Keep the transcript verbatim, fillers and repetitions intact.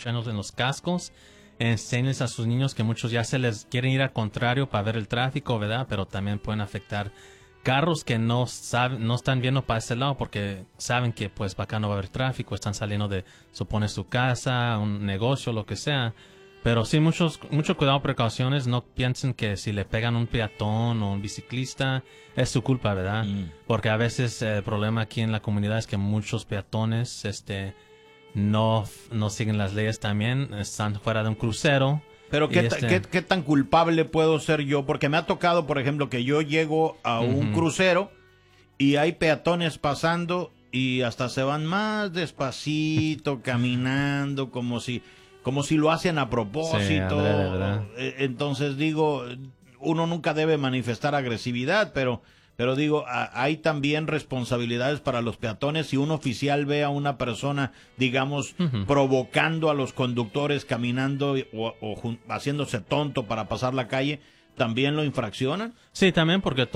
escuchando en los cascos. Enséñenles a sus niños que muchos ya se les quieren ir al contrario para ver el tráfico, ¿verdad? Pero también pueden afectar carros que no saben, no están viendo para ese lado porque saben que pues para acá no va a haber tráfico, están saliendo de, supone, su casa, un negocio, lo que sea. Pero sí, muchos, mucho cuidado, precauciones. No piensen que si le pegan un peatón o un biciclista es su culpa, ¿verdad? Mm. Porque a veces eh, el problema aquí en la comunidad es que muchos peatones este, no, no siguen las leyes también, están fuera de un crucero. Pero ¿qué, este... ¿qué, ¿qué tan culpable puedo ser yo? Porque me ha tocado, por ejemplo, que yo llego a un uh-huh. crucero y hay peatones pasando y hasta se van más despacito, caminando, como si, como si lo hacen a propósito. Sí, adrede, ¿verdad? Entonces digo, uno nunca debe manifestar agresividad, pero... Pero digo, hay también responsabilidades para los peatones. Si un oficial ve a una persona, digamos, uh-huh. provocando a los conductores, caminando o, o haciéndose tonto para pasar la calle, ¿también lo infraccionan? Sí, también porque